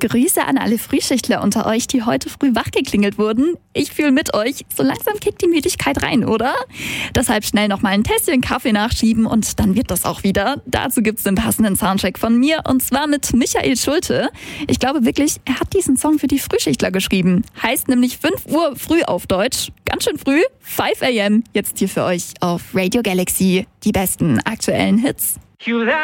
Grüße an alle Frühschichtler unter euch, die heute früh wachgeklingelt wurden. Ich fühle mit euch, so langsam kickt die Müdigkeit rein, oder? Deshalb schnell nochmal ein Tässchen Kaffee nachschieben und dann wird das auch wieder. Dazu gibt's den passenden Soundtrack von mir und zwar mit Michael Schulte. Ich glaube wirklich, er hat diesen Song für die Frühschichtler geschrieben. Heißt nämlich 5 Uhr früh auf Deutsch. Ganz schön früh, 5 a.m. Jetzt hier für euch auf Radio Galaxy. Die besten aktuellen Hits.